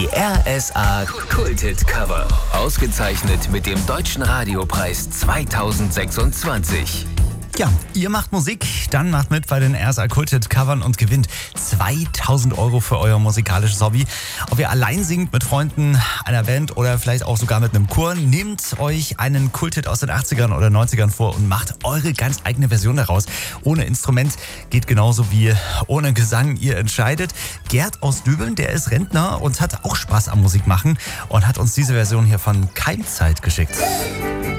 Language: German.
Die RSA Kulthit Cover. Ausgezeichnet mit dem Deutschen Radiopreis 2026. Ja, ihr macht Musik, dann macht mit bei den RSA Kulthit Covern und gewinnt 2.000 € für euer musikalisches Hobby. Ob ihr allein singt, mit Freunden, einer Band oder vielleicht auch sogar mit einem Chor, nehmt euch einen Kulthit aus den 80ern oder 90ern vor und macht eure ganz eigene Version daraus. Ohne Instrument geht genauso wie ohne Gesang, ihr entscheidet. Gerd aus Dübeln, der ist Rentner und hat auch Spaß am Musikmachen und hat uns diese Version hier von Keimzeit geschickt.